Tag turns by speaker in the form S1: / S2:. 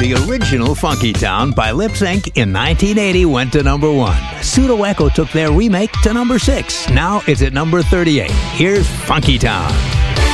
S1: The original Funky Town by Lip Sync in 1980 went to number 1. Pseudo Echo took their remake to number 6. Now it's at number 38. Here's Funky Town.